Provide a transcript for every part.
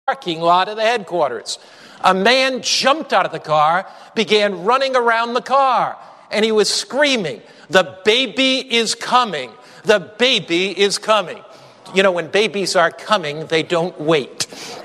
parking lot of the headquarters. A man jumped out of the car, began running around the car, and he was screaming, "The baby is coming! The baby is coming!" You know, when babies are coming, they don't wait.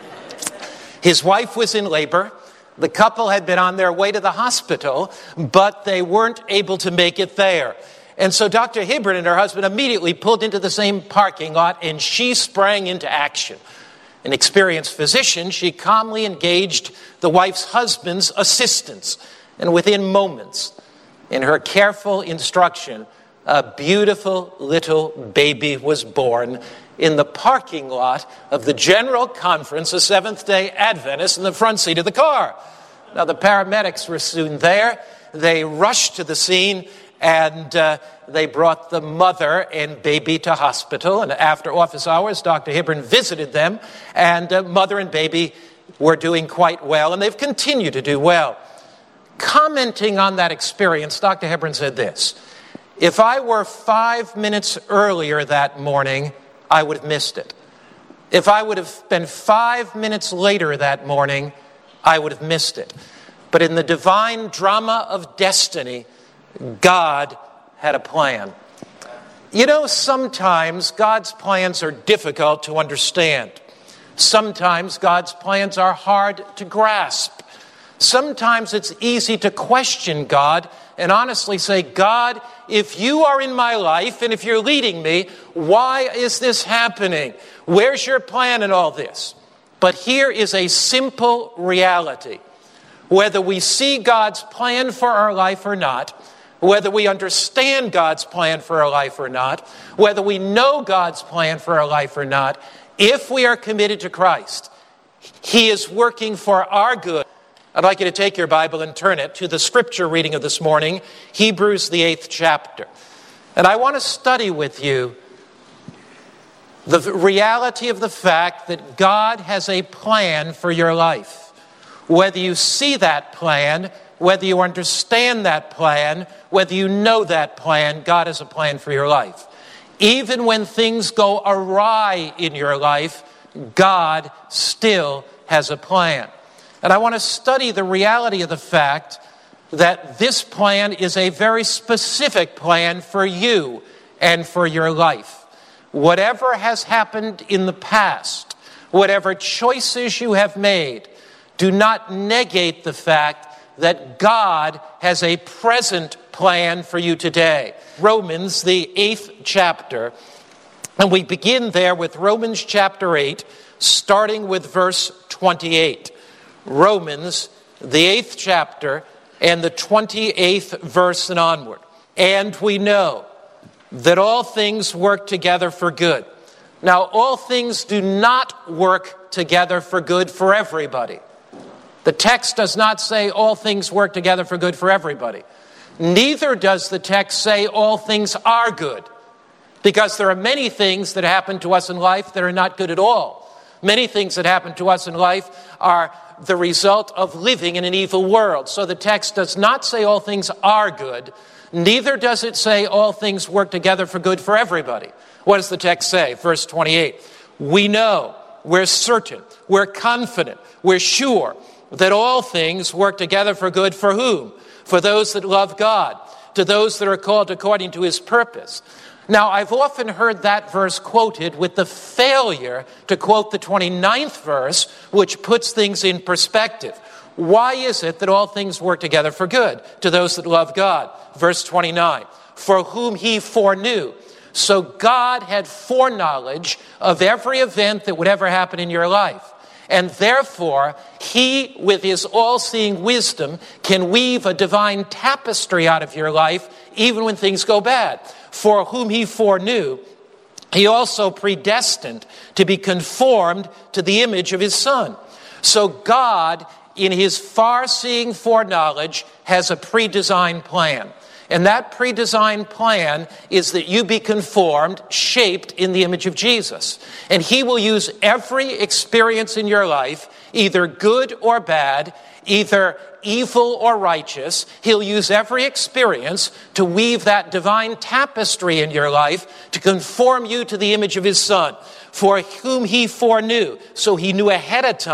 His wife was in labor. The couple had been on their way to the hospital, but they weren't able to make it there. And so Dr. Hibbert and her husband immediately pulled into the same parking lot, and she sprang into action. An experienced physician, she calmly engaged the wife's husband's assistance. And within moments, in her careful instruction, a beautiful little baby was born in the parking lot of the General Conference of Seventh-day Adventists in the front seat of the car. Now, the paramedics were soon there. They rushed to the scene, and they brought the mother and baby to hospital. And after office hours, Dr. Hibbert visited them, and mother and baby were doing quite well, and they've continued to do well. Commenting on that experience, Dr. Hibbert said this: "If I were 5 minutes earlier that morning, I would have missed it. If I would have been 5 minutes later that morning, I would have missed it. But in the divine drama of destiny, God had a plan." You know, sometimes God's plans are difficult to understand. Sometimes God's plans are hard to grasp. Sometimes it's easy to question God and honestly say, "God, if you are in my life and if you're leading me, why is this happening? Where's your plan in all this?" But here is a simple reality. Whether we see God's plan for our life or not, whether we understand God's plan for our life or not, whether we know God's plan for our life or not, if we are committed to Christ, He is working for our good. I'd like you to take your Bible and turn it to the scripture reading of this morning, Hebrews, the 8th chapter. And I want to study with you the reality of the fact that God has a plan for your life. Whether you see that plan, whether you understand that plan, whether you know that plan, God has a plan for your life. Even when things go awry in your life, God still has a plan. And I want to study the reality of the fact that this plan is a very specific plan for you and for your life. Whatever has happened in the past, whatever choices you have made, do not negate the fact that God has a present plan for you today. Romans, the 8th chapter, and we begin there with Romans chapter 8, starting with verse 28. Romans, the 8th chapter, and the 28th verse and onward. "And we know that all things work together for good." Now, all things do not work together for good for everybody. The text does not say all things work together for good for everybody. Neither does the text say all things are good, because there are many things that happen to us in life that are not good at all. Many things that happen to us in life are the result of living in an evil world. So the text does not say all things are good. Neither does it say all things work together for good for everybody. What does the text say? Verse 28. "We know, we're certain, we're confident, we're sure that all things work together for good for whom? For those that love God, to those that are called according to His purpose." Now, I've often heard that verse quoted with the failure to quote the 29th verse, which puts things in perspective. Why is it that all things work together for good to those that love God? Verse 29, "For whom He foreknew." So God had foreknowledge of every event that would ever happen in your life. And therefore, He, with His all-seeing wisdom, can weave a divine tapestry out of your life, even when things go bad. "For whom He foreknew, He also predestined to be conformed to the image of His Son." So God, in His far-seeing foreknowledge, has a pre-designed plan. And that pre-designed plan is that you be conformed, shaped in the image of Jesus. And He will use every experience in your life, either good or bad, either evil or righteous. He'll use every experience to weave that divine tapestry in your life to conform you to the image of His Son. for whom he foreknew. So he knew ahead of time